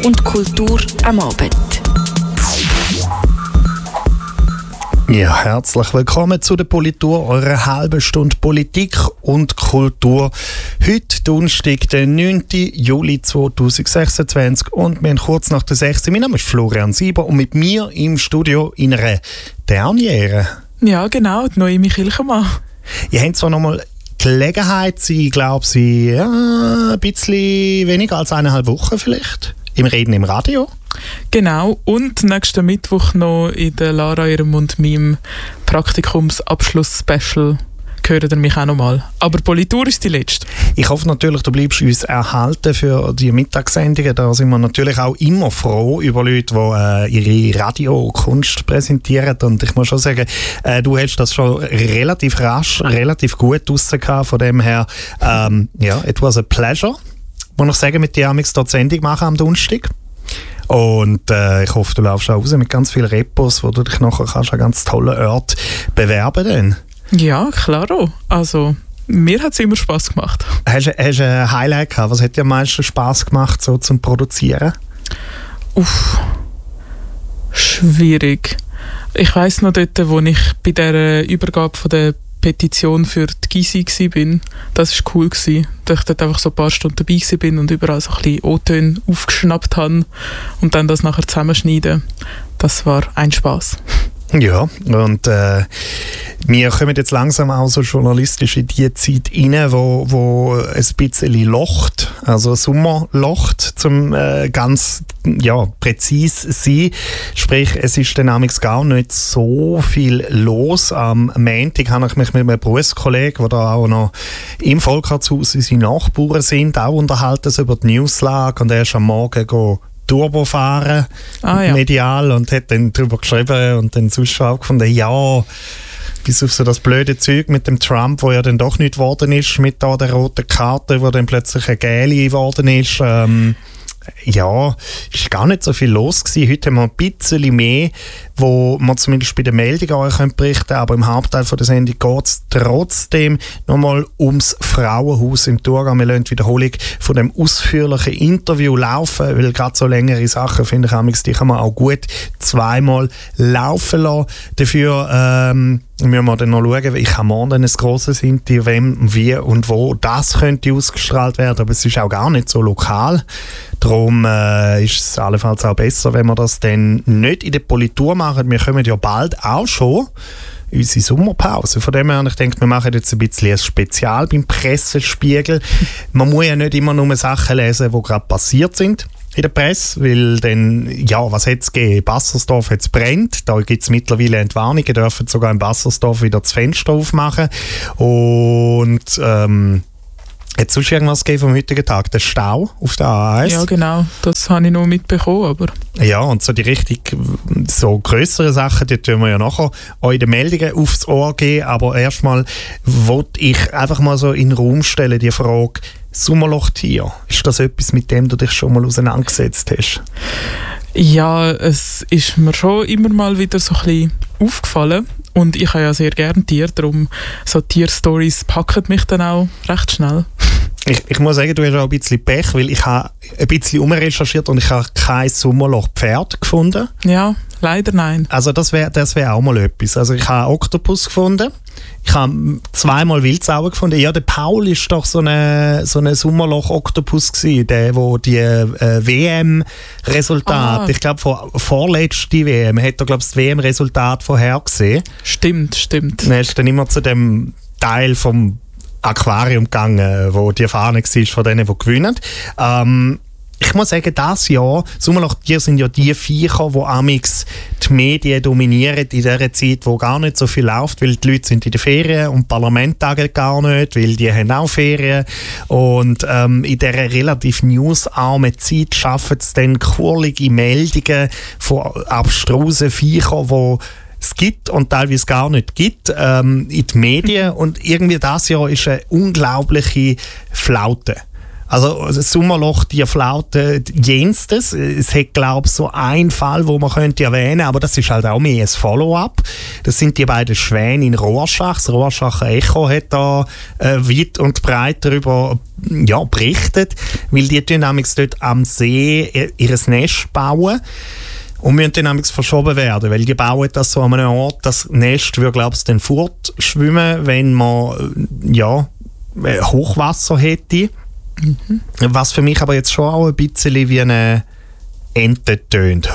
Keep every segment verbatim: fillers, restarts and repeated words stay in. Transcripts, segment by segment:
und Kultur am Abend. Ja, herzlich willkommen zu der Politur, eurer halben Stunde Politik und Kultur. Heute Donnerstag, der neunten Juli zweitausendsechsundzwanzig und wir haben kurz nach der sechs. Mein Name ist Florian Sieber und mit mir im Studio in einer Derniere. Ja, genau, die neue Michilchemann. Ihr habt zwar noch mal Gelegenheit, sie, glaube ich, ja, ein bisschen weniger als eineinhalb Wochen vielleicht, im Reden im Radio. Genau, und nächsten Mittwoch noch in der Lara, ihrem und meinem Praktikumsabschluss-Special hören ihr mich auch noch mal. Aber Politur ist die letzte. Ich hoffe natürlich, du bleibst uns erhalten für die Mittagssendungen. Da sind wir natürlich auch immer froh über Leute, die äh, ihre Radiokunst präsentieren. Und ich muss schon sagen, äh, du hast das schon relativ rasch, relativ gut rausgehauen. Von dem her, ähm, ja, it was a pleasure. Muss ich sagen, mit dir am dort Sendung machen am Donnerstag. Und äh, ich hoffe, du laufst auch raus mit ganz vielen Repos, wo du dich nachher kannst an ganz tollen Orten bewerben kannst. Ja, klaro. Also, mir hat es immer Spass gemacht. Hast du ein Highlight gehabt? Was hat dir am meisten Spass gemacht, so zum Produzieren? Uff, schwierig. Ich weiss noch dort, wo ich bei der Übergabe von der Petition für die Gysi war. Das war cool, dass ich dort einfach so ein paar Stunden dabei war und überall so ein bisschen O-Töne aufgeschnappt habe und dann das nachher zusammenschneiden. Das war ein Spass. Ja, und äh, wir kommen jetzt langsam auch so journalistisch in die Zeit rein, wo, wo ein bisschen locht, also Sommer locht, zum äh, ganz ja, präzise sein. Sprich, es ist dann amigs gar nicht so viel los. Am Montag habe ich mich mit einem Berufskollegen, der da auch noch im Volkshaus seine Nachbarn sind, auch unterhalten über die Newslage, und er ist am Morgen go Turbo fahren, ah, ja. medial, und hat dann darüber geschrieben und dann sonst auch gefunden, ja, bis auf so das blöde Zeug mit dem Trump, wo ja dann doch nicht geworden ist, mit da der roten Karte, wo dann plötzlich eine gelbe geworden ist. Ähm, ja, ist gar nicht so viel los gewesen. Heute haben wir ein bisschen mehr, wo man zumindest bei den Meldungen euch berichten können, aber im Hauptteil von der Sendung geht es trotzdem nochmal ums Frauenhaus im Thurgau. Wir lassen die Wiederholung von dem ausführlichen Interview laufen, weil gerade so längere Sachen, finde ich, die kann man auch gut zweimal laufen lassen. Dafür ähm, müssen wir dann noch schauen, ich habe morgen ein grosses Interview, wem, wie und wo das könnte ausgestrahlt werden, aber es ist auch gar nicht so lokal. Darum äh, ist es allenfalls auch besser, wenn wir das dann nicht in der Politur machen. Wir kommen ja bald auch schon unsere Sommerpause. Von dem her, ich denke, wir machen jetzt ein bisschen ein Spezial beim Pressespiegel. Man muss ja nicht immer nur Sachen lesen, die gerade passiert sind in der Presse, weil dann, ja, was hat es gegeben? Bassersdorf hat es brennt, da gibt es mittlerweile Entwarnungen, dürfen sogar in Bassersdorf wieder das Fenster aufmachen. Und ähm, hat es sonst irgendwas gegeben vom heutigen Tag? Der Stau auf der A eins? Ja, genau. Das habe ich noch mitbekommen. Aber ja, und so die richtig so grösseren Sachen, die tun wir ja nachher auch in den Meldungen aufs Ohr geben. Aber erstmal wollte ich einfach mal so in den Raum stellen, die Frage, Sommerlochtier, ist das etwas, mit dem du dich schon mal auseinandergesetzt hast? Ja, es ist mir schon immer mal wieder so ein bisschen aufgefallen. Und ich habe ja sehr gerne Tiere, darum so Tierstories packen mich dann auch recht schnell. Ich, ich muss sagen, du hast auch ein bisschen Pech, weil ich habe ein bisschen umrecherchiert und ich habe kein Sommerloch-Pferd gefunden. Ja, leider nein. Also das wäre das wär auch mal etwas. Also ich habe einen Oktopus gefunden. Ich habe zweimal Wildsauer gefunden. Ja, der Paul ist doch so eine, so eine Sommerloch-Oktopus gewesen, der, wo die äh, W M-Resultate, ich glaube, vor vorletzte W M, hat er, glaube ich, das W M-Resultat vorhergesehen. Stimmt, stimmt. Dann ist dann immer zu dem Teil vom Aquarium gegangen, wo die Fahne war von denen, die gewinnen. Ähm, ich muss sagen, dieses Jahr, Sommerlochtiere sind ja die Viecher, die amix die Medien dominieren in dieser Zeit, wo gar nicht so viel läuft, weil die Leute sind in den Ferien und Parlament tagen gar nicht, weil die haben auch Ferien. Und ähm, in dieser relativ newsarmen Zeit schaffen es dann kurlige Meldungen von abstrusen Viechern, die es gibt und teilweise gar nicht gibt, ähm, in den Medien. Und irgendwie dieses Jahr ist eine unglaubliche Flaute. Also das Sommerloch, die Flaute jenstes. Es hat, glaube ich, so einen Fall, wo man könnte erwähnen, aber das ist halt auch mehr ein Follow-up. Das sind die beiden Schwäne in Rorschach. Das Rorschacher Echo hat da äh, weit und breit darüber ja, berichtet, weil die nämlich dort am See ihr Nest bauen. Und müssen dann nämlich verschoben werden, weil die bauen das so an einem Ort, das Nest würde, glaube ich, dann fortschwimmen, wenn man ja, Hochwasser hätte. Mhm. Was für mich aber jetzt schon auch ein bisschen wie eine Ente tönt.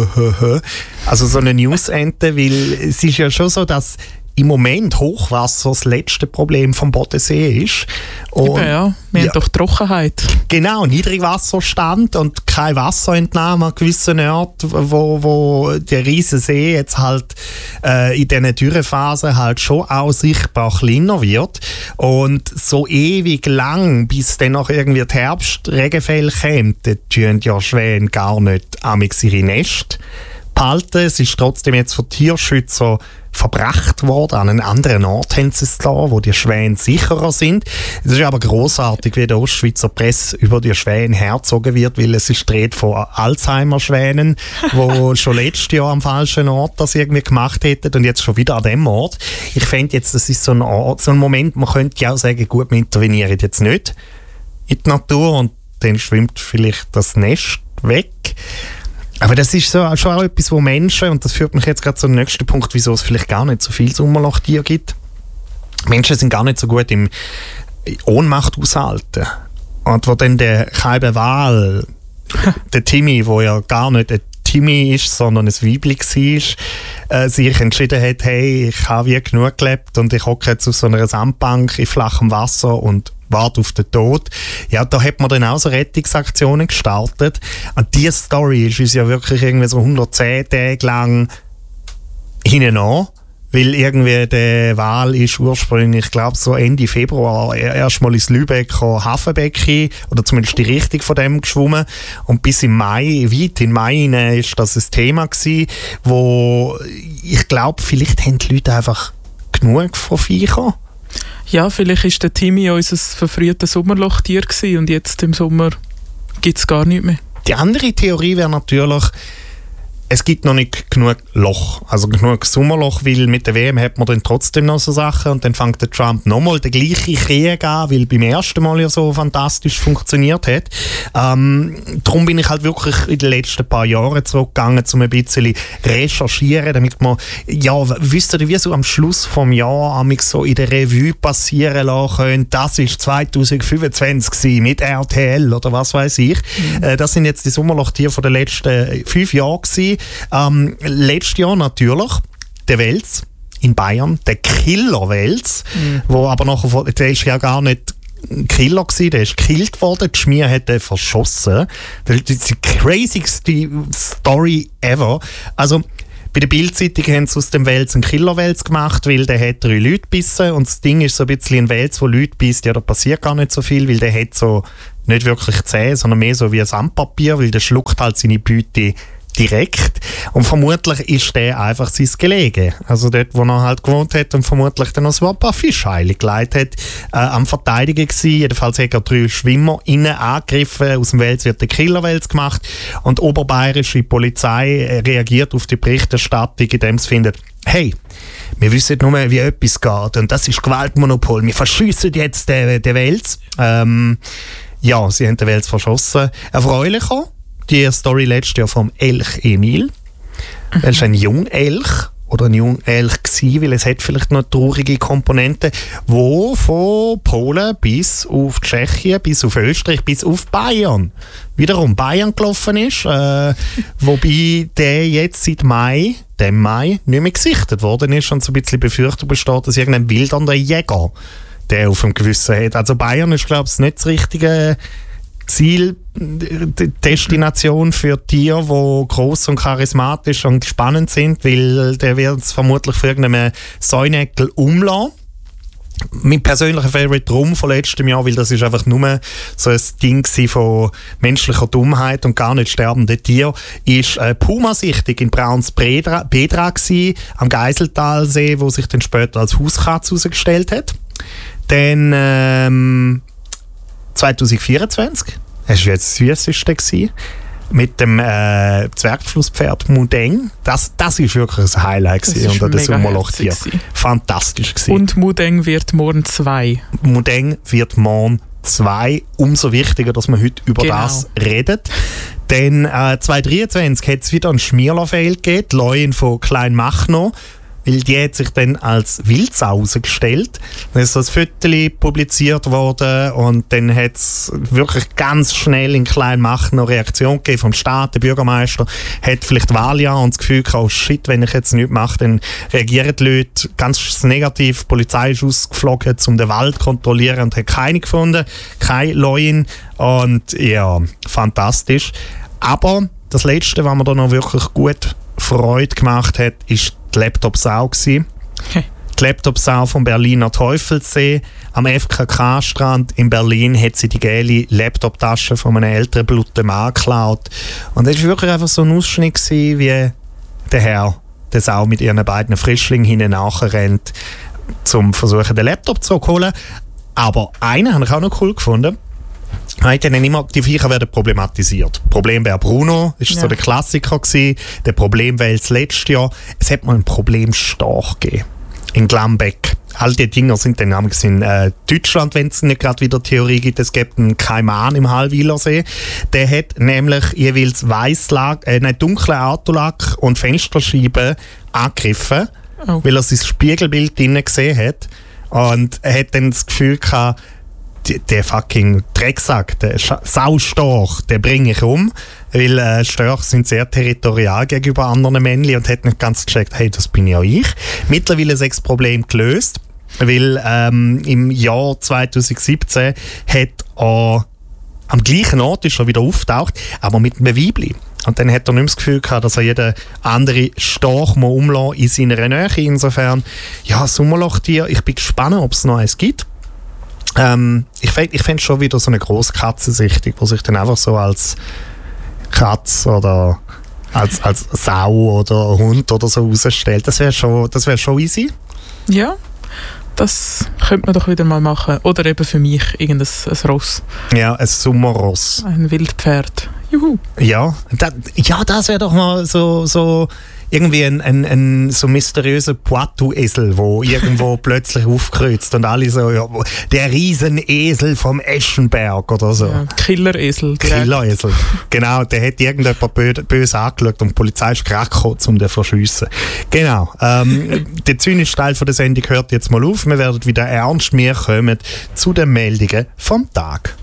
Also so eine News-Ente, weil es ist ja schon so, dass im Moment Hochwasser das letzte Problem vom Bodensee ist. Und Eben, ja, wir ja, haben doch Trockenheit. Genau, Niedrigwasserstand und kein Wasserentnahme an gewissen Orten, wo, wo der riesige See jetzt halt äh, in diesen Dürrephasen halt schon auch sichtbar kleiner wird. Und so ewig lang, bis dann noch irgendwie die Herbstregenfälle kommen, tun ja Schwäne gar nicht amix ihre Nester behalten. Es ist trotzdem jetzt von Tierschützern verbracht worden. An einen anderen Ort haben sie es da, wo die Schwäne sicherer sind. Es ist aber grossartig, wie der Ostschweizer Presse über die Schwäne herzogen wird, weil es ist dreht von Alzheimer-Schwänen, die schon letztes Jahr am falschen Ort das irgendwie gemacht hätten und jetzt schon wieder an dem Ort. Ich fände jetzt, das ist so ein, Ort, so ein Moment, man könnte ja auch sagen, gut, wir intervenieren jetzt nicht in die Natur und dann schwimmt vielleicht das Nest weg. Aber das ist so, schon auch etwas, wo Menschen, und das führt mich jetzt gerade zum nächsten Punkt, wieso es vielleicht gar nicht so viele Sommerlochtiere gibt. Menschen sind gar nicht so gut im Ohnmacht aushalten. Und wo dann der Kalbe Wal, der Timmy, der ja gar nicht ein Timmy ist, sondern ein Weibli war, äh, sich entschieden hat, hey, ich habe wie genug gelebt und ich hocke jetzt auf so einer Sandbank in flachem Wasser und warte auf den Tod. Ja, da hat man dann auch so Rettungsaktionen gestartet. Und diese Story ist uns ja wirklich irgendwie so hundertzehn Tage lang hinten an, weil irgendwie der Wal ist ursprünglich, ich glaube so Ende Februar erstmal ins Lübecker Hafenbecken oder zumindest die Richtung von dem geschwommen und bis im Mai, weit in Mai hinein ist das ein Thema gewesen, wo ich glaube, vielleicht haben die Leute einfach genug von Viechern. Ja, vielleicht war der Timmy unser verfrühtes Sommerlochtier gewesen und jetzt im Sommer gibt es gar nichts mehr. Die andere Theorie wäre natürlich, es gibt noch nicht genug Loch, also genug Sommerloch, weil mit der W M hat man dann trotzdem noch so Sachen und dann fängt der Trump nochmal den gleichen Krieg an, weil beim ersten Mal ja so fantastisch funktioniert hat. Ähm, darum bin ich halt wirklich in den letzten paar Jahren zurückgegangen, um ein bisschen recherchieren, damit man, ja, wisst ihr, wie so am Schluss vom Jahr so in der Revue passieren lassen können, das ist zwanzig fünfundzwanzig mit R T L oder was weiß ich. Mhm. Äh, das sind jetzt die Sommerlochtiere von den letzten fünf Jahren gewesen. Ähm, letztes Jahr natürlich der Wels in Bayern, der Killer-Wels, mhm. wo aber nachher, der ist ja gar nicht Killer gewesen, der ist gekillt worden, die Schmier hat den verschossen. Das ist die crazyste Story ever. Also bei der Bild-Zeitung haben sie aus dem Wels einen Killer-Wels gemacht, weil der hat drei Leute gebissen und das Ding ist so ein bisschen ein Wels, wo Leute bisst, ja, da passiert gar nicht so viel, weil der hat so nicht wirklich Zähne, sondern mehr so wie ein Sandpapier, weil der schluckt halt seine Beute direkt. Und vermutlich ist der einfach sein Gelege. Also dort, wo er halt gewohnt hat und vermutlich dann noch so ein paar Fischheile gelegt hat, äh, am Verteidigen gewesen. Jedenfalls hat er drei Schwimmer innen angegriffen. Aus dem Wels wird der Killerwels gemacht. Und die oberbayerische Polizei reagiert auf die Berichterstattung, indem sie findet, hey, wir wissen nur, wie etwas geht. Und das ist Gewaltmonopol. Wir verschiessen jetzt den, den Wels. Ähm, ja, sie haben den Wels verschossen. Erfreulicher, die Story letztes Jahr vom Elch Emil. Mhm. Das ist ein Jungelch oder ein Jungelch gewesen, weil es hat vielleicht noch traurige Komponenten, wo von Polen bis auf Tschechien, bis auf Österreich, bis auf Bayern wiederum Bayern gelaufen ist, äh, wobei der jetzt seit Mai, dem Mai, nicht mehr gesichtet worden ist und so ein bisschen Befürchtung besteht, dass irgendein wildernder Jäger der auf dem Gewissen hat. Also Bayern ist, glaube ich, nicht das richtige Ziel, Destination für Tiere, die gross und charismatisch und spannend sind, weil der wird es vermutlich für irgendeinen Säunäckel umlassen. Mein persönlicher Favorite drum von letztem Jahr, weil das ist einfach nur so ein Ding von menschlicher Dummheit und gar nicht sterbenden Tieren, ist äh, Puma-Sichtung in Brauns-Bedra gewesen, am Geiseltalsee, wo sich dann später als Hauskatze herausgestellt hat. Dann ähm, zwanzig vierundzwanzig, das war jetzt das Süsseste gewesen, mit dem äh, Zwergflusspferd Mudeng. Das, das ist wirklich ein Highlight gewesen unter den Sommerlochtieren. Fantastisch gewesen. Und Mudeng wird morgen zwei. Mudeng wird morgen zwei. Umso wichtiger, dass wir heute über genau. das reden. Denn äh, zwanzig dreiundzwanzig hat es wieder einen Schmierler-Fail gegeben, die Leuen von Kleinmachnow. Weil die hat sich dann als Wildsau herausgestellt. Dann ist so ein Foto publiziert worden und dann hat es wirklich ganz schnell in Kleinmachnow eine Reaktion gegeben vom Staat. Der Bürgermeister hat vielleicht Wahljahr und das Gefühl gehabt, oh shit, wenn ich jetzt nichts mache, dann reagieren die Leute ganz negativ. Die Polizei ist ausgeflogen, um den Wald zu kontrollieren und hat keine gefunden, keine Leuen. Und ja, fantastisch. Aber das Letzte, was mir da noch wirklich gut Freude gemacht hat, ist die Laptop-Sau gewesen. Okay. Die Laptop-Sau vom Berliner Teufelssee. Am F K K-Strand in Berlin hat sie die gelbe Laptop-Tasche von einem älteren blutigen Mann geklaut. Und es war wirklich einfach so ein Ausschnitt gewesen, wie der Herr, der Sau mit ihren beiden Frischlingen hinten nachrennt, um versuchen, den Laptop zu holen. Aber einen habe ich auch noch cool gefunden. Dann immer, die Viecher werden problematisiert. Problembär Bruno ist ja. so der Klassiker gewesen. Der Problemwelt das letzte Jahr. Es hat mal ein Problemstorch gegeben. In Glambeck. All die Dinger sind dann nämlich in äh, Deutschland, wenn es nicht gerade wieder Theorie gibt. Es gibt einen Kaiman im Hallwilersee. Der hat nämlich jeweils Weisslack, äh, nein, dunklen Autolack und Fensterscheiben angegriffen, oh. weil er sein Spiegelbild drinnen gesehen hat. Und er hat dann das Gefühl gehabt, der fucking Drecksack, der Saustorch, der bringe ich um, weil äh, Störche sind sehr territorial gegenüber anderen Männchen und hat nicht ganz gecheckt, hey, das bin ja ich. Mittlerweile ist das Problem gelöst, weil ähm, im Jahr zwanzig siebzehn hat er am gleichen Ort ist er wieder auftaucht, aber mit einem Weibli. Und dann hat er nicht mehr das Gefühl gehabt, dass er jeden anderen Storch mal umlässt in seiner Nähe. Insofern, ja, Sommerlochtier, ich bin gespannt, ob es noch eins gibt. Ähm, ich fände ich fänd schon wieder so eine grosse Katzensichtung, die sich dann einfach so als Katz oder als, als Sau oder Hund oder so rausstellt. Das wäre schon, das wär schon easy. Ja, das könnte man doch wieder mal machen. Oder eben für mich irgendein ein Ross. Ja, ein Sommerross. Ein Wildpferd. Juhu. Ja, da, ja das wäre doch mal so... so irgendwie ein, ein, ein so mysteriöser Poitou-Esel, der irgendwo plötzlich aufkreuzt und alle so, ja, der Riesenesel vom Eschenberg oder so. Ja, Killeresel. Killeresel. Genau, der hat irgendjemand bö- böse angeschaut und die Polizei ist gerade gekommen, um den zu verschiessen. Genau. Ähm, der zynische Teil von der Sendung hört jetzt mal auf. Wir werden wieder ernst. Wir kommen zu den Meldungen vom Tag.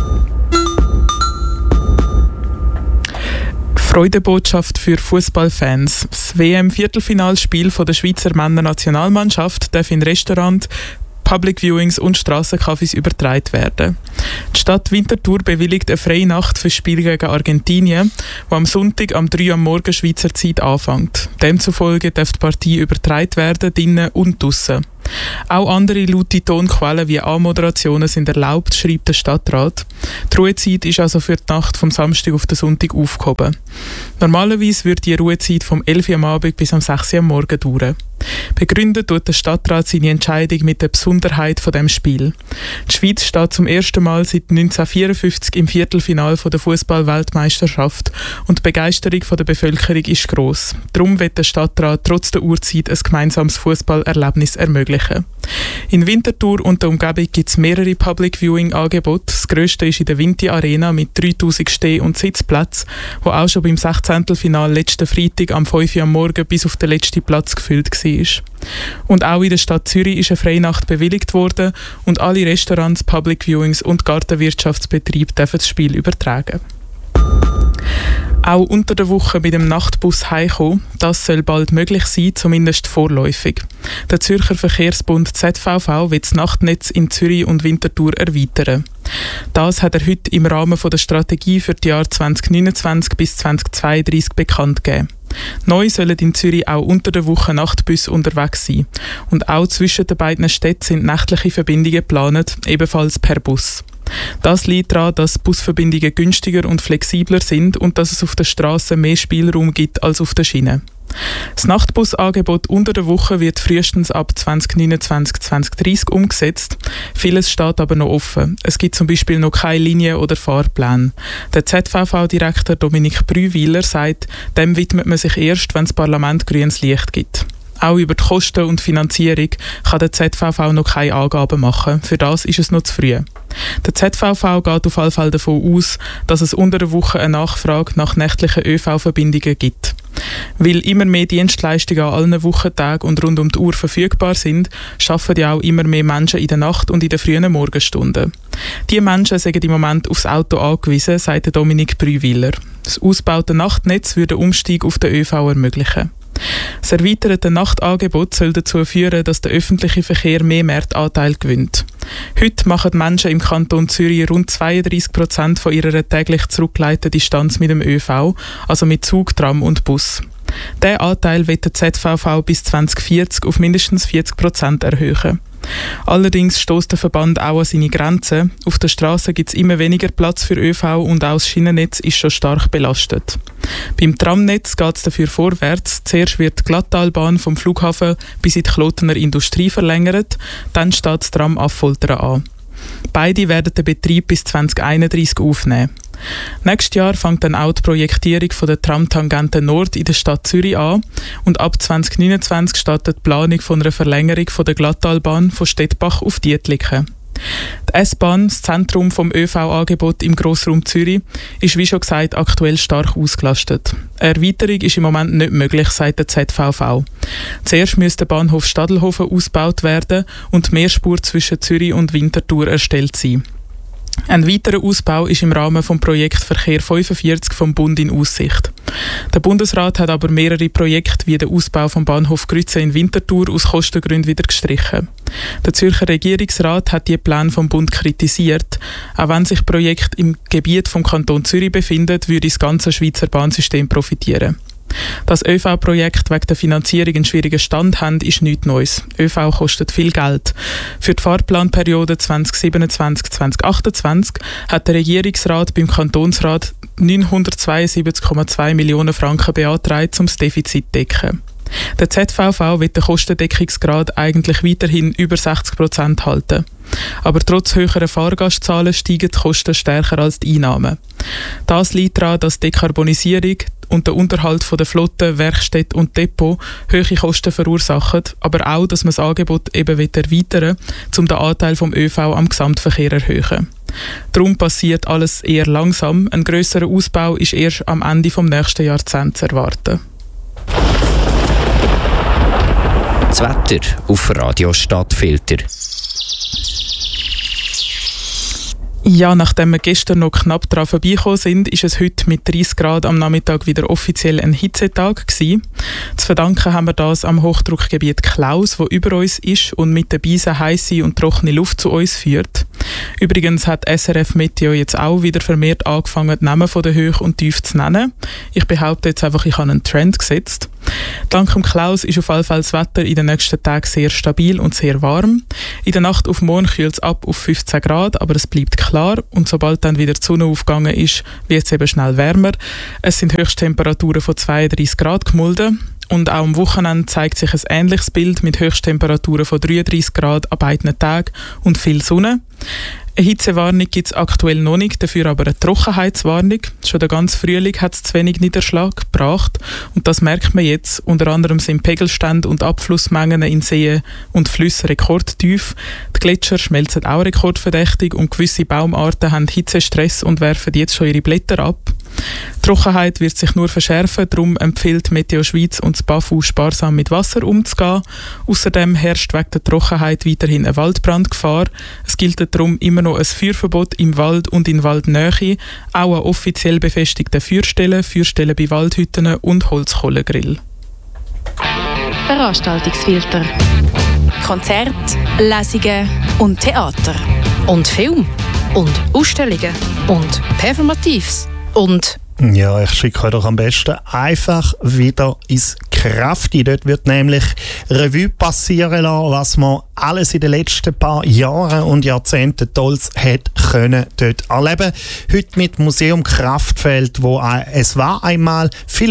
Freudebotschaft für Fußballfans. Das W M-Viertelfinalspiel der Schweizer Männernationalmannschaft darf in Restaurants, Public Viewings und Strassencafés übertragen werden. Die Stadt Winterthur bewilligt eine freie Nacht für das Spiel gegen Argentinien, das am Sonntag um drei Uhr am Morgen Schweizer Zeit anfängt. Demzufolge darf die Partie übertragen werden, drinnen und draussen. Auch andere laute Tonquellen wie Anmoderationen sind erlaubt, schreibt der Stadtrat. Die Ruhezeit ist also für die Nacht vom Samstag auf den Sonntag aufgehoben. Normalerweise würde die Ruhezeit vom elf Uhr am Abend bis am sechs Uhr am Morgen dauern. Begründet tut der Stadtrat seine Entscheidung mit der Besonderheit von dem Spiel. Die Schweiz steht zum ersten Mal seit neunzehnhundertvierundfünfzig im Viertelfinale der Fußball-Weltmeisterschaft und die Begeisterung der Bevölkerung ist gross. Darum wird der Stadtrat trotz der Uhrzeit ein gemeinsames Fußballerlebnis ermöglichen. In Winterthur und der Umgebung gibt es mehrere Public Viewing Angebote. Das grösste ist in der Vinti Arena mit dreitausend Steh- und Sitzplätzen, wo auch schon beim Sechzehntelfinal letzten Freitag am fünf Uhr am Morgen bis auf den letzten Platz gefüllt war. Und auch in der Stadt Zürich ist eine Freinacht bewilligt worden und alle Restaurants, Public Viewings und Gartenwirtschaftsbetriebe dürfen das Spiel übertragen. Auch unter der Woche mit dem Nachtbus heimkommen, das soll bald möglich sein, zumindest vorläufig. Der Zürcher Verkehrsbund Z V V will das Nachtnetz in Zürich und Winterthur erweitern. Das hat er heute im Rahmen der Strategie für die Jahre zwanzig neunundzwanzig bis zwanzig zweiunddreißig bekannt gegeben. Neu sollen in Zürich auch unter der Woche Nachtbusse unterwegs sein. Und auch zwischen den beiden Städten sind nächtliche Verbindungen geplant, ebenfalls per Bus. Das liegt daran, dass Busverbindungen günstiger und flexibler sind und dass es auf der Straße mehr Spielraum gibt als auf der Schiene. Das Nachtbusangebot unter der Woche wird frühestens ab zwanzig neunundzwanzig zwanzig dreissig umgesetzt. Vieles steht aber noch offen. Es gibt zum Beispiel noch keine Linie oder Fahrplan. Der Z V V-Direktor Dominik Brühwiler sagt, dem widmet man sich erst, wenn das Parlament grünes Licht gibt. Auch über die Kosten und Finanzierung kann der Z V V noch keine Angaben machen. Für das ist es noch zu früh. Der Z V V geht auf jeden Fall davon aus, dass es unter der Woche eine Nachfrage nach nächtlichen Ö V-Verbindungen gibt. Weil immer mehr Dienstleistungen an allen Wochentagen und rund um die Uhr verfügbar sind, arbeiten ja auch immer mehr Menschen in der Nacht und in den frühen Morgenstunden. Diese Menschen sind im Moment aufs Auto angewiesen, sagt Dominik Brühwiler. Das ausgebaute Nachtnetz würde den Umstieg auf den Ö V ermöglichen. Das erweiterte Nachtangebot soll dazu führen, dass der öffentliche Verkehr mehr Marktanteil gewinnt. Heute machen Menschen im Kanton Zürich rund zweiunddreissig Prozent von ihrer täglich zurückgelegten Distanz mit dem Ö V, also mit Zug, Tram und Bus. Diesen Anteil wird der Z V V bis zwanzig vierzig auf mindestens vierzig Prozent erhöhen. Allerdings stösst der Verband auch an seine Grenzen. Auf der Straße gibt es immer weniger Platz für Ö V und auch das Schienennetz ist schon stark belastet. Beim Tramnetz geht es dafür vorwärts. Zuerst wird die Glattalbahn vom Flughafen bis in die Klotener Industrie verlängert, dann steht das Tram Affoltern an. Beide werden den Betrieb bis zwanzig einunddreissig aufnehmen. Nächstes Jahr fängt dann auch die Projektierung von der Tramtangente Nord in der Stadt Zürich an und ab zwanzig neunundzwanzig startet die Planung von einer Verlängerung von der Glattalbahn von Stettbach auf Dietliken. Die S-Bahn, das Zentrum vom Ö V-Angebot im Grossraum Zürich, ist wie schon gesagt aktuell stark ausgelastet. Eine Erweiterung ist im Moment nicht möglich, sagt der Z V V. Zuerst müsste der Bahnhof Stadelhofen ausgebaut werden und die Mehrspur zwischen Zürich und Winterthur erstellt sein. Ein weiterer Ausbau ist im Rahmen des Projekts Verkehr fünfundvierzig vom Bund in Aussicht. Der Bundesrat hat aber mehrere Projekte wie den Ausbau vom Bahnhof Grütze in Winterthur aus Kostengründen wieder gestrichen. Der Zürcher Regierungsrat hat die Pläne vom Bund kritisiert. Auch wenn sich Projekte im Gebiet vom Kanton Zürich befinden, würde das ganze Schweizer Bahnsystem profitieren. Dass Ö V-Projekte wegen der Finanzierung einen schwierigen Stand haben, ist nichts Neues. Ö V kostet viel Geld. Für die Fahrplanperiode zwanzig siebenundzwanzig bis zwanzig achtundzwanzig hat der Regierungsrat beim Kantonsrat neunhundertzweiundsiebzig Komma zwei Millionen Franken beantragt, um das Defizit zu decken. Der Z V V will den Kostendeckungsgrad eigentlich weiterhin über sechzig Prozent halten. Aber trotz höherer Fahrgastzahlen steigen die Kosten stärker als die Einnahmen. Das liegt daran, dass die Dekarbonisierung und der Unterhalt von der Flotte, Werkstätte und Depot hohe Kosten verursachen, aber auch, dass man das Angebot eben erweitern will, um den Anteil vom Ö V am Gesamtverkehr zu erhöhen. Darum passiert alles eher langsam. Ein grösserer Ausbau ist erst am Ende des nächsten Jahrzehnts zu erwarten. Das Wetter auf Radio Stadtfilter. Ja, nachdem wir gestern noch knapp daran vorbeigekommen sind, ist es heute mit dreißig Grad am Nachmittag wieder offiziell ein Hitzetag gewesen. Zu verdanken haben wir das am Hochdruckgebiet Klaus, wo über uns ist und mit der Beise heisse und trockene Luft zu uns führt. Übrigens hat S R F Meteo jetzt auch wieder vermehrt angefangen, die Namen von der Höhe und Tiefe zu nennen. Ich behaupte jetzt einfach, ich habe einen Trend gesetzt. Dank dem Klaus ist auf jeden Fall das Wetter in den nächsten Tagen sehr stabil und sehr warm. In der Nacht auf morgen kühlt es ab auf fünfzehn Grad, aber es bleibt klar und sobald dann wieder die Sonne aufgegangen ist, wird es eben schnell wärmer. Es sind Höchsttemperaturen von zweiunddreissig Grad gemulden. Und auch am Wochenende zeigt sich ein ähnliches Bild mit Höchsttemperaturen von dreiunddreissig Grad an beiden Tagen und viel Sonne. Eine Hitzewarnung gibt es aktuell noch nicht, dafür aber eine Trockenheitswarnung. Schon der ganze Frühling hat es zu wenig Niederschlag gebracht und das merkt man jetzt. Unter anderem sind Pegelstände und Abflussmengen in Seen und Flüssen rekordtief. Die Gletscher schmelzen auch rekordverdächtig und gewisse Baumarten haben Hitzestress und werfen jetzt schon ihre Blätter ab. Die Trockenheit wird sich nur verschärfen, darum empfiehlt Meteo Schweiz und das B A F U sparsam mit Wasser umzugehen. Außerdem herrscht wegen der Trockenheit weiterhin eine Waldbrandgefahr. Es gilt darum immer noch ein Feuerverbot im Wald und in Waldnähe, auch an offiziell befestigten Feuerstellen, Feuerstellen bei Waldhütten und Holzkohlengrill. Veranstaltungsfilter. Konzerte, Lesungen und Theater. Und Film. Und Ausstellungen. Und Performatives. Und ja, ich schicke euch doch am besten einfach wieder ins Krafti. Dort wird nämlich Revue passieren lassen, was man alles in den letzten paar Jahren und Jahrzehnten Tolles hat können dort erleben. Heute mit Museum Kraftfeld, wo es war einmal Philo-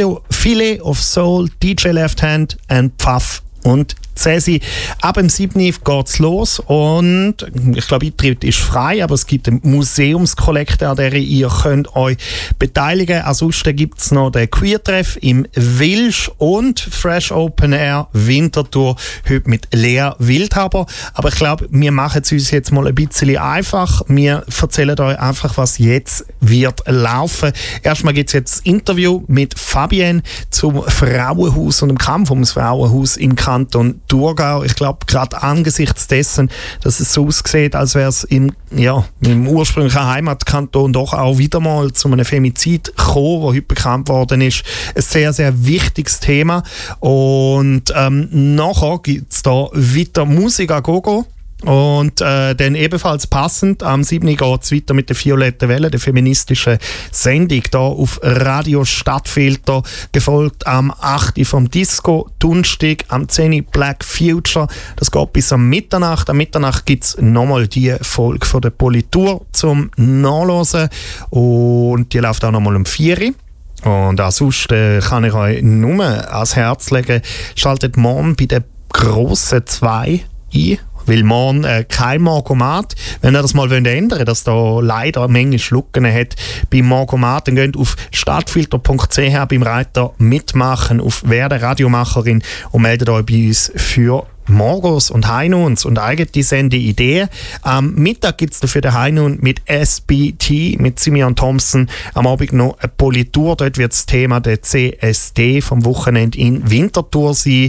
Filet of Soul, D J Left Hand und Pfaff und Cäsi. Ab dem siebten geht's los und ich glaube, Eintritt ist frei, aber es gibt eine Museumskollekte, an der ihr könnt euch beteiligen. Ansonsten gibt es noch den Queer-Treff im Wilsch und Fresh Open Air Winterthur, heute mit Lea Wildhaber. Aber ich glaube, wir machen es uns jetzt mal ein bisschen einfach. Wir erzählen euch einfach, was jetzt wird laufen. Erstmal gibt es jetzt das Interview mit Fabienne zum Frauenhaus und dem Kampf ums Frauenhaus im Kanton Thurgau. Ich glaube, gerade angesichts dessen, dass es so aussieht, als wäre es im, ja, im ursprünglichen Heimatkanton doch auch wieder mal zu einem Femizid gekommen, wo heute bekannt worden ist. Ein sehr, sehr wichtiges Thema. Und ähm, nachher gibt es da weiter Musik a Gogo. Und äh, dann ebenfalls passend, am siebten geht es weiter mit der Violetten Welle, der feministischen Sendung, hier auf Radio Stadtfilter, gefolgt am achten vom Disco, Donnerstag, am zehnten Black Future. Das geht bis am Mitternacht. Am Mitternacht gibt es nochmal die Folge von der Politur zum Nachlesen und die läuft auch nochmal um vier Uhr. Und ansonsten äh, kann ich euch nur ans Herz legen, schaltet morgen bei den grossen zwei ein. Weil morgen äh, kein Morgomat. Wenn ihr das mal ändern wollt, dass da leider eine Menge Schlucken hat beim Morgomat, dann geht auf stadtfilter punkt c h beim Reiter mitmachen auf Werde Radiomacherin und meldet euch bei uns für Morgos und Heinuns und eigene Sendeideen. Am Mittag gibt es dafür den Heinun mit S B T, mit Simeon Thompson. Am Abend noch eine Politur. Dort wird das Thema der C S D vom Wochenende in Winterthur sein.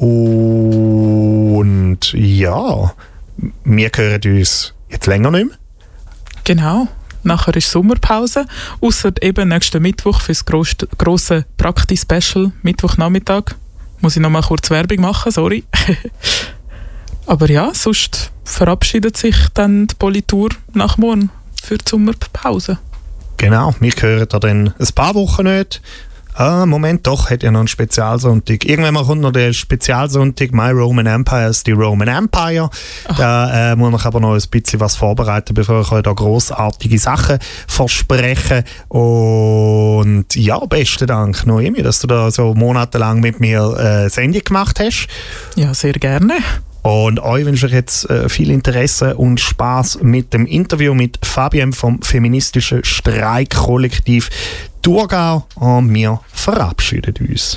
Und ja, wir hören uns jetzt länger nicht mehr. Genau. Nachher ist Sommerpause. Ausser eben nächsten Mittwoch für das grosse Prakti-Special, Mittwochnachmittag. Muss ich noch mal kurz Werbung machen, sorry. Aber ja, sonst verabschiedet sich dann die Politur nach morgen für die Sommerpause. Genau, wir hören da dann ein paar Wochen nicht. Ah, Moment, doch, hat ja noch einen Spezialsonntag. Irgendwann mal kommt noch der Spezialsonntag My Roman Empire ist die Roman Empire. Ach. Da äh, muss ich aber noch ein bisschen was vorbereiten, bevor ich euch da grossartige Sachen verspreche. Und ja, besten Dank, Noemi, dass du da so monatelang mit mir äh, Sendung gemacht hast. Ja, sehr gerne. Und euch wünsche ich jetzt äh, viel Interesse und Spaß mit dem Interview mit Fabienne vom feministischen Streikkollektiv Thurgau. Und wir verabschieden uns.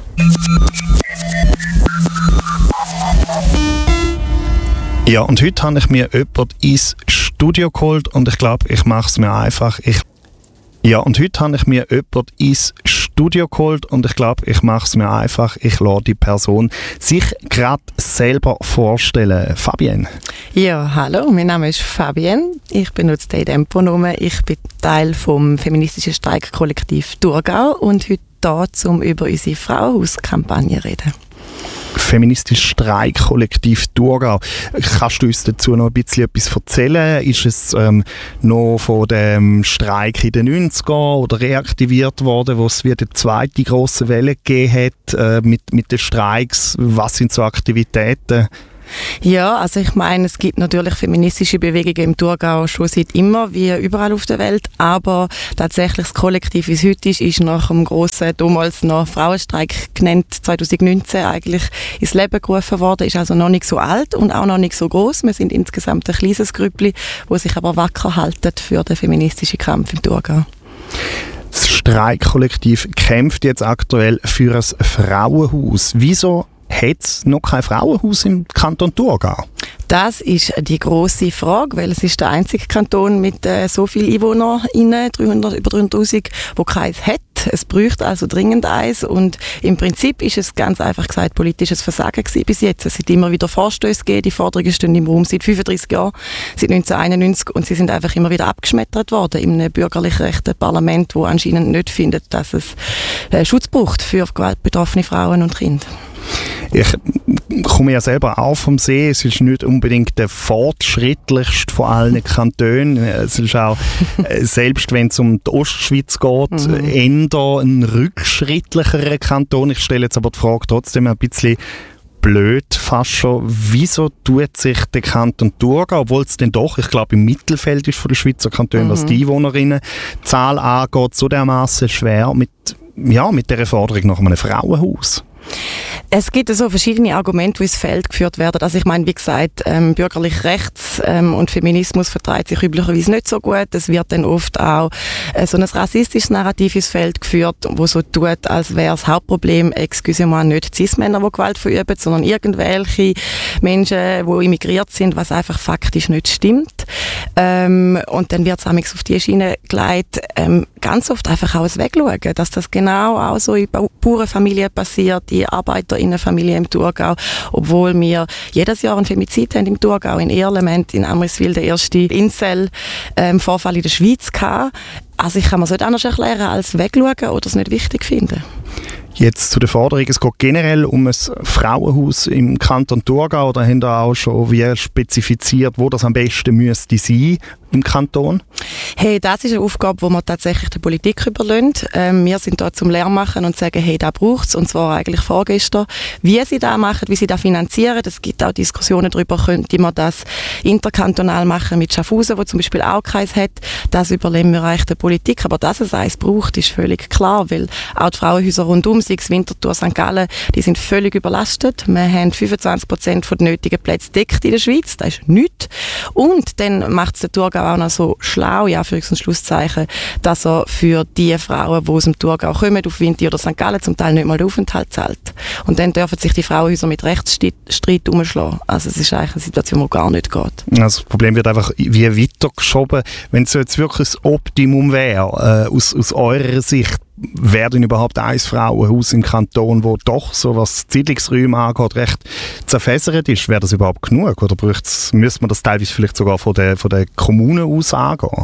Ja, und heute habe ich mir jemanden ins Studio geholt und ich glaube, ich mache es mir einfach. Ich Ja, und heute habe ich mir jemanden ins Studio geholt und ich glaube, ich mache es mir einfach. Ich lasse die Person sich gerade selber vorstellen. Fabienne. Ja, hallo, mein Name ist Fabienne. Ich benutze den Temponomen. Ich bin Teil vom feministischen Streikkollektiv Thurgau und heute hier, um über unsere Frauenhauskampagne zu reden. Feministisches Streikkollektiv Thurgau. Kannst du uns dazu noch ein bisschen etwas erzählen? Ist es ähm, noch von dem Streik in den neunzigern oder reaktiviert worden, wo es wieder eine zweite grosse Welle gegeben hat äh, mit, mit den Streiks? Was sind so Aktivitäten? Ja, also ich meine, es gibt natürlich feministische Bewegungen im Thurgau schon seit immer, wie überall auf der Welt, aber tatsächlich das Kollektiv, wie es heute ist, ist nach dem grossen, damals noch Frauenstreik genannt, zwanzig neunzehn eigentlich ins Leben gerufen worden, ist also noch nicht so alt und auch noch nicht so gross. Wir sind insgesamt ein kleines Grüppli, das sich aber wacker halten für den feministischen Kampf im Thurgau. Das Streikkollektiv kämpft jetzt aktuell für ein Frauenhaus. Wieso hat es noch kein Frauenhaus im Kanton Thurgau? Das ist die grosse Frage, weil es ist der einzige Kanton mit äh, so vielen EinwohnerInnen, dreihundert, über dreihunderttausend, der keins hat. Es bräuchte also dringend eins und im Prinzip ist es ganz einfach gesagt politisches Versagen gewesen bis jetzt. Es sind immer wieder Vorstöße gegeben, die Forderungen stehen im Raum seit fünfunddreissig Jahren, seit neunzehnhunderteinundneunzig und sie sind einfach immer wieder abgeschmettert worden in einem bürgerlich rechten Parlament, das anscheinend nicht findet, dass es äh, Schutz braucht für gewaltbetroffene Frauen und Kinder. Ich komme ja selber auch vom See. Es ist nicht unbedingt der fortschrittlichste von allen Kantonen. Es ist auch, selbst wenn es um die Ostschweiz geht, mhm. eher ein rückschrittlicherer Kanton. Ich stelle jetzt aber die Frage trotzdem ein bisschen blöd fast schon. Wieso tut sich der Kanton Thurgau, obwohl es denn doch, ich glaube, im Mittelfeld ist von den Schweizer Kantonen, mhm. was die Einwohnerinnenzahl angeht, so dermaßen schwer mit ja, mit dieser Forderung nach einem Frauenhaus? Es gibt so verschiedene Argumente, die ins Feld geführt werden. Also ich meine, wie gesagt, ähm, bürgerlich rechts ähm, und Feminismus vertreibt sich üblicherweise nicht so gut. Es wird dann oft auch äh, so ein rassistisches Narrativ ins Feld geführt, wo so tut, als wäre das Hauptproblem, excusez-moi, nicht Cis-Männer, die Gewalt verüben, sondern irgendwelche Menschen, die immigriert sind, was einfach faktisch nicht stimmt. Ähm, und dann wird es auf die Schiene gelegt, ähm, ganz oft einfach auch Wegschauen, dass das genau auch so in Bauernfamilien passiert, in Arbeiterinnenfamilien im Thurgau, obwohl wir jedes Jahr einen Femizid haben im Thurgau, in Erlement, in Amriswil, der erste Incel-Vorfall ähm, in der Schweiz gehabt. Also ich kann mir es nicht anders erklären, als wegschauen oder es nicht wichtig finden. Jetzt zu der Forderung, es geht generell um ein Frauenhaus im Kanton Thurgau, oder haben da auch schon wie spezifiziert, wo das am besten müsste sein im Kanton? Hey, das ist eine Aufgabe, die wir tatsächlich der Politik überlassen. Ähm, wir sind da zum Lehrmachen und sagen, hey, da braucht es, und zwar eigentlich vorgestern. Wie sie das machen, wie sie das finanzieren, es gibt auch Diskussionen darüber, könnte man das interkantonal machen mit Schaffhausen, wo zum Beispiel auch keins hat. Das überlassen wir eigentlich der Politik. Aber dass es eins braucht, ist völlig klar, weil auch die Frauenhäuser rundum, sei es Winterthur, Sankt Gallen, die sind völlig überlastet. Wir haben fünfundzwanzig Prozent der nötigen Plätze deckt in der Schweiz, das ist nichts. Und dann macht es der Thurgau auch noch so schlau, ja, für ein Schlusszeichen, dass er für die Frauen, die aus dem Thurgau kommen, auf Winti oder Sankt Gallen, zum Teil nicht mal den Aufenthalt zahlt. Und dann dürfen sich die Frauenhäuser mit Rechtsstreit umschlagen. Also es ist eigentlich eine Situation, die gar nicht geht. Also das Problem wird einfach wie weitergeschoben. Wenn es jetzt wirklich das Optimum wäre, äh, aus, aus eurer Sicht, wäre denn überhaupt ein Frauenhaus im Kanton, wo doch so was Siedlungsräume angeht, recht zerfässert ist? Wäre das überhaupt genug? Oder müsste man das teilweise vielleicht sogar von der, von der Kommune aus angehen?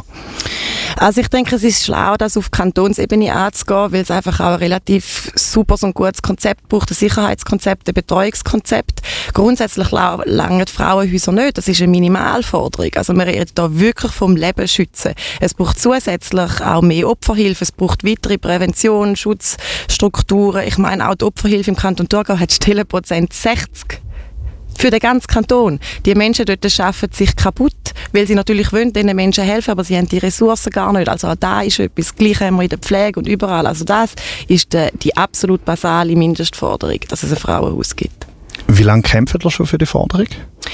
Also ich denke, es ist schlau, das auf Kantonsebene anzugehen, weil es einfach auch ein relativ super und gutes Konzept braucht, ein Sicherheitskonzept, ein Betreuungskonzept. Grundsätzlich langen die Frauenhäuser nicht, das ist eine Minimalforderung. Also wir reden da wirklich vom Leben schützen. Es braucht zusätzlich auch mehr Opferhilfe, es braucht weitere Prävention, Schutzstrukturen. Ich meine, auch die Opferhilfe im Kanton Thurgau hat Stellenprozent sechzig. Für den ganzen Kanton. Die Menschen dort arbeiten sich kaputt, weil sie natürlich wollen, diesen Menschen helfen, aber sie haben die Ressourcen gar nicht. Also auch da ist etwas. Gleich haben wir in der Pflege und überall. Also das ist die, die absolut basale Mindestforderung, dass es ein Frauenhaus gibt. Wie lange kämpfen ihr schon für die Forderung?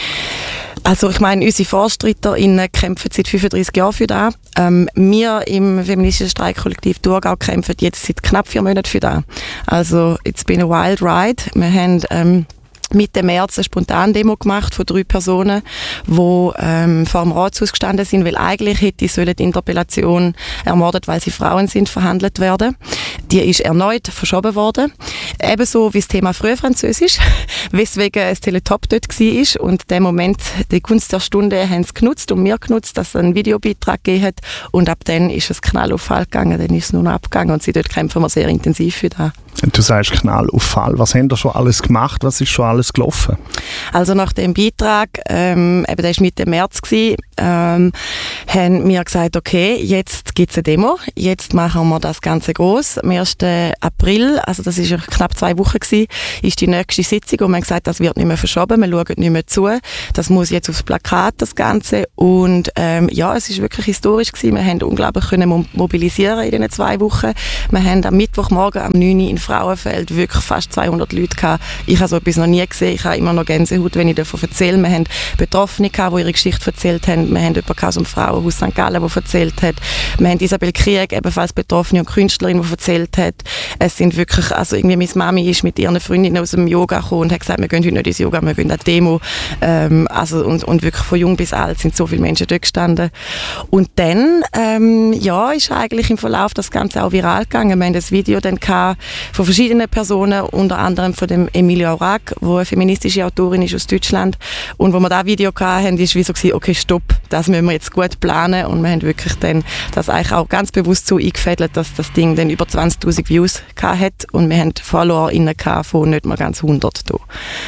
Also ich meine, unsere VorstreiterInnen kämpfen seit fünfunddreissig Jahren für das. Ähm, wir im feministischen Streikkollektiv Thurgau kämpfen jetzt seit knapp vier Monaten für das. Also it's been a wild ride. Wir haben ähm, Mitte März eine Spontandemo gemacht von drei Personen, die ähm, vor dem Ratshaus gestanden sind, weil eigentlich hätte sollen die Interpellation ermordet, weil sie Frauen sind, verhandelt werden. Die ist erneut verschoben worden. Ebenso wie das Thema Frühfranzösisch, weswegen ein Teletop dort war. Und den Moment, die Gunst der Stunde, haben sie genutzt und wir genutzt, dass es einen Videobeitrag gegeben hat. Und ab dann ist es Knall auf Fall gegangen, dann ist es nur noch abgegangen. Und seitdem kämpfen wir sehr intensiv für das. Du sagst Knall auf Fall. Was haben da schon alles gemacht? Was ist schon alles gelaufen? Also nach dem Beitrag, ähm, eben der war Mitte März, gewesen, ähm, haben wir gesagt, okay, jetzt gibt es eine Demo, jetzt machen wir das Ganze gross. Am ersten April, also das war knapp zwei Wochen, gewesen, ist die nächste Sitzung und wir haben gesagt, das wird nicht mehr verschoben, wir schauen nicht mehr zu. Das muss jetzt aufs Plakat, das Ganze. Und ähm, ja, es ist wirklich historisch gewesen. Wir haben unglaublich können mobilisieren in diesen zwei Wochen. Wir haben am Mittwochmorgen am neun Uhr in Frauenfeld wirklich fast zweihundert Leute gehabt. Ich habe so etwas noch nie gesehen. Ich habe immer noch Gänsehaut, wenn ich davon erzähle. Wir haben Betroffene gehabt, die ihre Geschichte erzählt haben. Wir haben jemanden aus dem Frauenhaus Sankt Gallen, der erzählt hat. Wir haben Isabel Krieg, ebenfalls Betroffene und Künstlerin, die erzählt hat. Es sind wirklich, also irgendwie meine Mami ist mit ihren Freundinnen aus dem Yoga gekommen und hat gesagt, wir gehen heute nicht ins Yoga, wir gehen an die Demo. Ähm, also, und, und wirklich von jung bis alt sind so viele Menschen dort gestanden. Und dann, ähm, ja, ist eigentlich im Verlauf das Ganze auch viral gegangen. Wir haben das Video dann gehabt von verschiedenen Personen, unter anderem von dem Emilia Aurach, die eine feministische Autorin ist aus Deutschland. Und wo wir das Video hatten, ist wie so gewesen, okay, stopp, das müssen wir jetzt gut planen. Und wir haben wirklich dann das eigentlich auch ganz bewusst so eingefädelt, dass das Ding dann über zwanzigtausend Views hat. Und wir haben FollowerInnen von nicht mal ganz hundert da.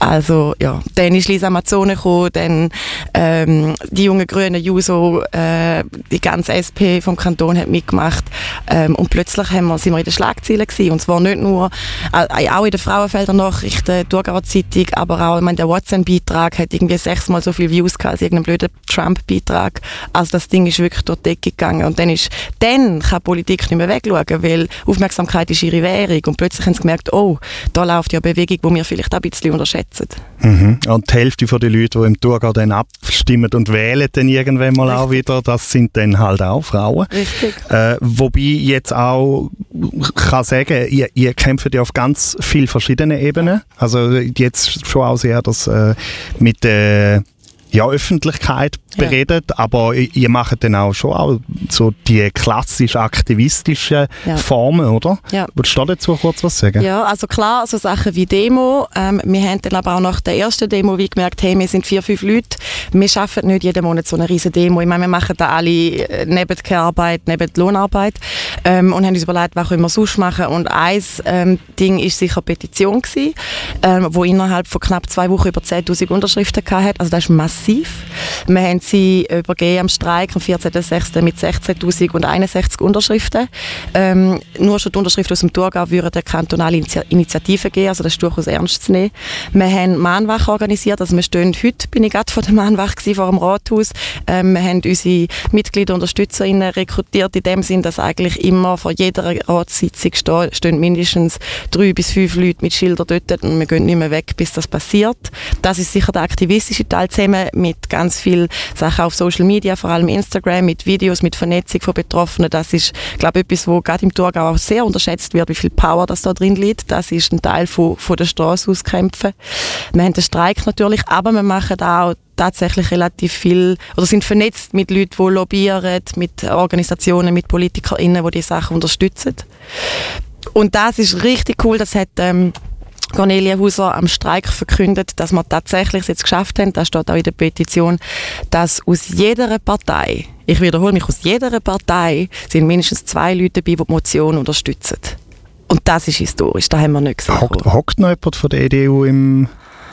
Also ja, dann ist Lisa Mazzone gekommen, dann ähm, die jungen Grünen, Juso, äh, die ganze S P vom Kanton hat mitgemacht ähm, und plötzlich haben wir, sind wir in den Schlagzeilen gewesen. Und zwar nicht nur, äh, auch in den Frauenfelder Nachrichten, Thurgauer Zeitung, aber auch, ich meine, der WhatsApp-Beitrag hat irgendwie sechsmal so viele Views gehabt als irgendein blöder Trump-Beitrag. Also das Ding ist wirklich durch die Decke gegangen. Und dann ist, dann kann Politik nicht mehr wegschauen, weil Aufmerksamkeit ist ihre Währung. Und plötzlich haben sie gemerkt, oh, da läuft ja eine Bewegung, die wir vielleicht auch ein bisschen unterschätzen. Mhm. Und die Hälfte der Leute, die im Thurgau dann abstimmen und wählen dann irgendwann mal Richtig. Auch wieder, das sind dann halt auch Frauen. Richtig. Äh, wobei ich jetzt auch kann sagen, ihr, ihr kämpft ja auf ganz vielen verschiedenen Ebenen. Also jetzt schon auch sehr das äh, mit der ja, Öffentlichkeit beredet, ja. aber ihr macht dann auch schon auch so die klassisch aktivistischen ja. Formen, oder? Ja. Würdest du dazu kurz was sagen? Ja, also klar, so Sachen wie Demo. Ähm, wir haben dann aber auch nach der ersten Demo wie gemerkt, hey, wir sind vier, fünf Leute, wir schaffen nicht jeden Monat so eine riesen Demo. Ich meine, wir machen da alle neben die Care-Arbeit, neben die Lohnarbeit ähm, und haben uns überlegt, was können wir sonst machen. Und ein ähm, Ding war sicher eine Petition gewesen, ähm, wo innerhalb von knapp zwei Wochen über zehntausend Unterschriften hatte. Also das ist massiv. Wir haben sie übergeben am Streik am vierzehnten sechsten mit sechzehntausendeinundsechzig Unterschriften. Ähm, nur schon die Unterschriften aus dem Thurgau würden eine kantonale Initiative geben, also das ist durchaus ernst zu nehmen. Wir haben Mahnwache organisiert, also wir stehen heute, bin ich gerade vor der Mahnwache vor dem Rathaus. Ähm, wir haben unsere Mitglieder und UnterstützerInnen rekrutiert in dem Sinn, dass eigentlich immer vor jeder Ratssitzung stehen, stehen mindestens drei bis fünf Leute mit Schildern dort und wir gehen nicht mehr weg, bis das passiert. Das ist sicher der aktivistische Teil zusammen mit ganz vielen Sachen auf Social Media, vor allem Instagram, mit Videos, mit Vernetzung von Betroffenen. Das ist, glaube ich, etwas, wo gerade im Thurgau auch sehr unterschätzt wird, wie viel Power das da drin liegt. Das ist ein Teil von, von der Straße aus kämpfen. Wir haben den Streik natürlich, aber wir machen auch tatsächlich relativ viel, oder sind vernetzt mit Leuten, die lobbyieren, mit Organisationen, mit PolitikerInnen, die diese Sachen unterstützen. Und das ist richtig cool, das hat ähm, Cornelia Hauser am Streik verkündet, dass wir tatsächlich es jetzt geschafft haben, das steht auch in der Petition, dass aus jeder Partei, ich wiederhole mich, aus jeder Partei sind mindestens zwei Leute dabei, die die Motion unterstützen. Und das ist historisch, das haben wir nicht gesehen. Hockt, hockt noch jemand von der E D U im,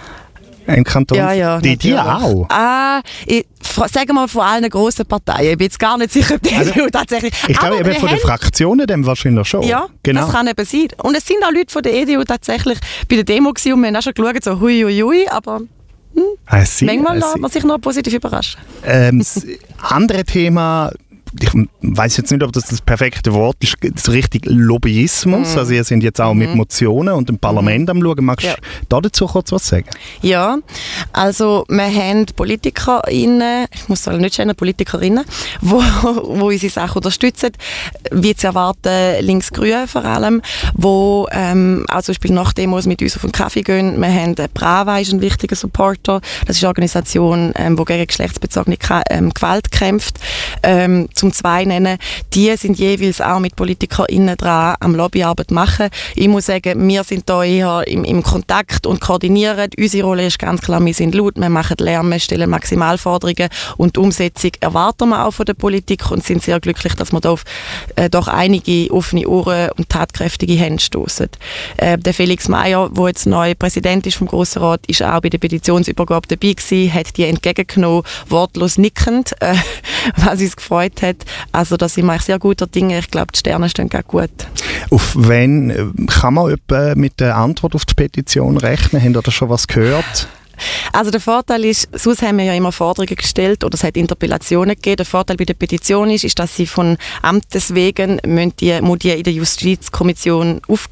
im Kanton? Ja, ja. Die, die auch? Ah, ich, sagen wir von allen grossen Parteien. Ich bin jetzt gar nicht sicher, ob die also, E D U tatsächlich... Ich glaube, eben von den Fraktionen dem wahrscheinlich schon. Ja, genau. Das kann eben sein. Und es sind auch Leute von der E D U tatsächlich bei der Demo gewesen und wir haben auch schon geschaut, so hui, hui, hui, aber hm, see, manchmal lässt man sich noch positiv überraschen. Ähm, das andere Thema, ich weiß jetzt nicht, ob das das perfekte Wort ist, so richtig Lobbyismus. Mm. Also ihr sind jetzt auch mm. mit Motionen und im Parlament mm. am Schauen. Magst du ja. da dazu kurz was sagen? Ja, also wir haben PolitikerInnen, ich muss sagen, nicht schöne PolitikerInnen, wo, wo unsere Sachen unterstützen, wie zu erwarten, links-grün vor allem, wo ähm, auch zum Beispiel nach Demos mit uns auf den Kaffee gehen. Wir haben Brava, ist ein wichtiger Supporter. Das ist eine Organisation, ähm, die gegen geschlechtsbezogene ähm, Gewalt kämpft. Ähm, zum zwei nennen, die sind jeweils auch mit PolitikerInnen dran am Lobbyarbeit machen. Ich muss sagen, wir sind da eher im, im Kontakt und koordinieren. Unsere Rolle ist ganz klar, wir sind laut, wir machen Lärm, wir stellen Maximalforderungen und die Umsetzung erwarten wir auch von der Politik und sind sehr glücklich, dass wir da auf äh, doch einige offene Ohren und tatkräftige Hände stoßen. Äh, der Felix Meyer, der jetzt neu Präsident ist vom Grossen Rat, ist auch bei der Petitionsübergabe dabei gewesen, hat die entgegengenommen, wortlos nickend, äh, was uns gefreut hat. Also da sind wir sehr guter Dinge. Ich glaube, die Sterne stehen ganz gut. Auf wen kann man etwa mit der Antwort auf die Petition rechnen? Habt ihr da schon was gehört? Also der Vorteil ist, sonst haben wir ja immer Forderungen gestellt oder es hat Interpellationen gegeben. Der Vorteil bei der Petition ist, ist dass sie von Amtes wegen müssen die, muss die in der Justizkommission auf,